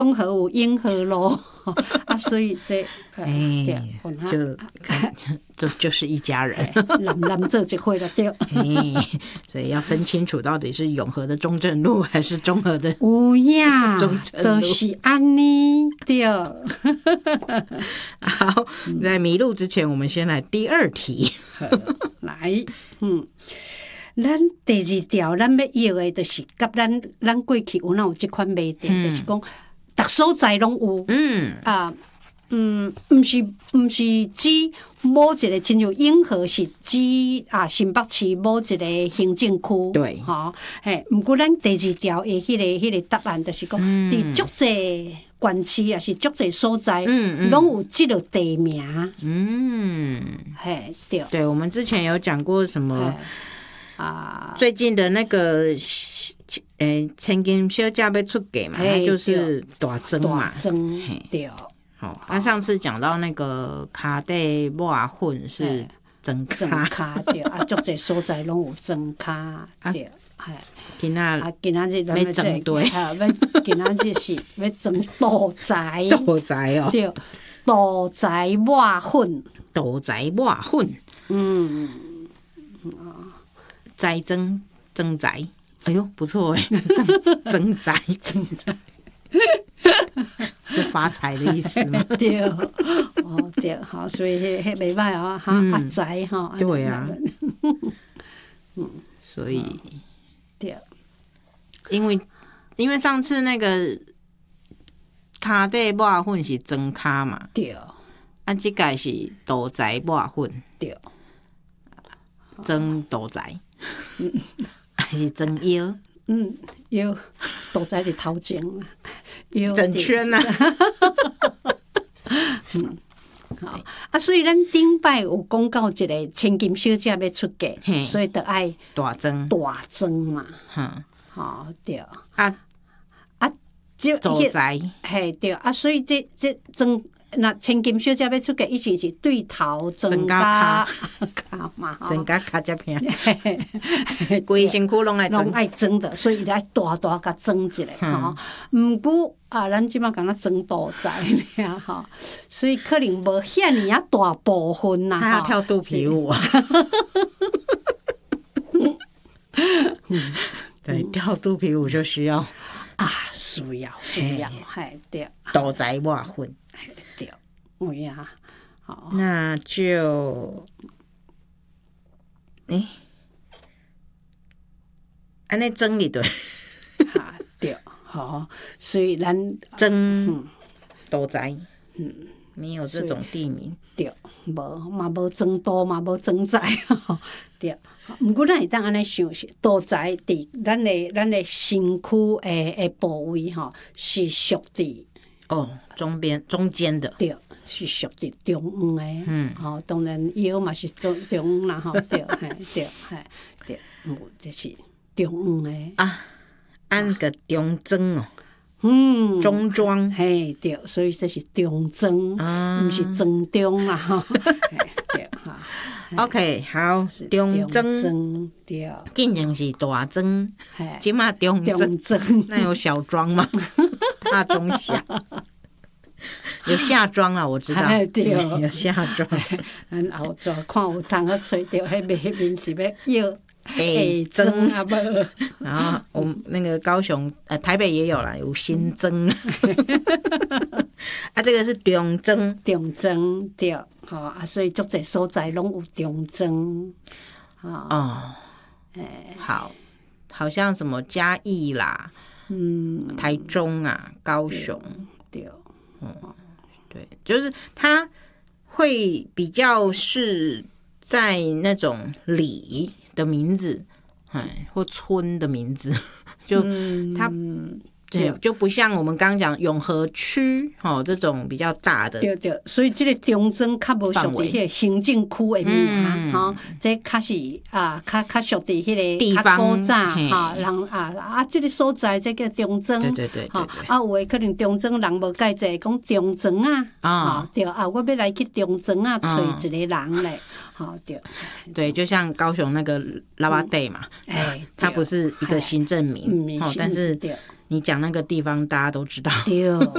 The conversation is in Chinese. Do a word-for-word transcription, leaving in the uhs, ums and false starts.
中和有永和路啊，所以这哎、 欸、就就就是一家人， 男男这就会了对、 欸，所以要分清楚到底是永和的中正路还是中和的有呀， 中正路， 就是安尼对。 好，在迷路之前，我们先来第二题。 来，嗯。咱第二条，咱要要的，就是甲咱咱过去有哪有这款卖点，嗯、就是讲，逐所在拢有。嗯啊，嗯，毋是毋是指某一个，亲像永和是指啊新北市某一个行政区。 对， 吼，嘿，毋过咱第二条的迄、那个迄、那个答案，就是讲，伫足济县市也是足济所在，嗯拢、嗯、有即个地名。嗯，嘿，对。 对，我们之前有讲过什么？啊，最近的那个，诶、欸，千金小姐要出嫁嘛，它就是大庄嘛， 大庄对。 好，啊，上次讲到那个卡地抹粉是庄卡， 庄卡对，啊，足济所在拢有庄卡对，系。 今仔啊，今仔日要庄对， 啊，要今仔日是要庄大宅， 大宅哦， 对，大宅抹粉， 大宅抹粉，嗯。宅增增宅，哎呦，不错哎，增宅增宅，就发财的意思嘛。 对，哦对，好，所以迄迄袂歹哦，哈阿宅哈。 对啊，嗯，所以对， 因为因为上次那个卡底抹粉是增卡嘛， 对， 啊，这个是大宅抹粉， 对， 增大宅。嗯，还是真腰， 嗯，腰都在你头前啦，腰整圈呐、啊。 嗯，好啊，所以咱顶摆有讲到一个千金小姐要出嫁，所以就爱大庄大庄嘛， 哈， 好对啊啊， 这大宅嘿对啊，所以这这庄。那千金小姐要出嫁，以前是对头庄家卡嘛， 庄家卡才平，规身躯拢爱拢爱装的，所以伊爱大大甲装一下吼。毋过啊，咱即马讲咱装大宅尔吼，所以可能无遐尼啊大部分呐。 还要跳肚皮舞啊！对，跳肚皮舞就需要啊，需要需要，嘿对。 大宅抹粉。 对，有呀，好， 那就，诶、欸，安尼装哩对， 哈对，好，所以咱装大宅，嗯，没有这种地名， 对，无嘛无装大嘛无装宅，对，毋过咱会当安尼想是大宅伫咱的咱的身躯诶诶部位吼，是属伫。 哦，中边中间的对，是属于中央的，嗯，吼、哦，当然腰嘛是中中央啦，吼，对，嘿，对，嘿，对，有这是中央的啊，按个中庄哦， 嗯， 中庄， 嘿，对，所以这是中庄，啊，毋是庄中啦，吼，对，哈 ，OK， 好，中庄， 对， 进前是大庄，即马中庄，那有小庄吗？大中下有下庄啊，我知道， 对， 有下庄。 咱后座看有通去吹到，迄面面是要要北庄啊无？ 然后我们那个高雄呃台北也有啦，有新庄。啊，这个是中庄， 中庄对，吼啊，所以足济所在拢有中庄。 哦，哎，好，好像什么嘉义啦。嗯，台中啊，高雄， 对， 嗯，对，就是它会比较是在那种里的名字，哎，或村的名字，就它。嗯对，就不像我们刚刚讲永和区哦这种比较大的， 对对，所以这个中庄较无属伫迄个行政区的名哈，这较是啊，较较属伫迄个地方古早哈，人啊啊，这个所在这个中庄， 对对对对， 啊，有诶可能中庄人无介济，讲中庄啊，啊对啊，我要来去中庄啊，找一个人嘞，好对， 对，就像高雄那个拉巴地嘛，哎，它不是一个行政名，哦，但是。你讲那个地方，大家都知道。 对